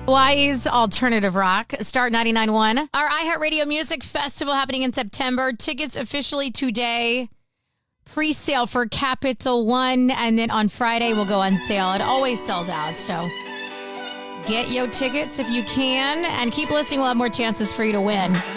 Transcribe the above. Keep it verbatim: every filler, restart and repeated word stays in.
Hawaii's alternative rock, Start ninety-nine point one. Our iHeartRadio Music Festival happening in September. Tickets officially today. Pre-sale for Capital One, and then on Friday will go on sale. It always sells out, so get your tickets if you can, and keep listening. We'll have more chances for you to win.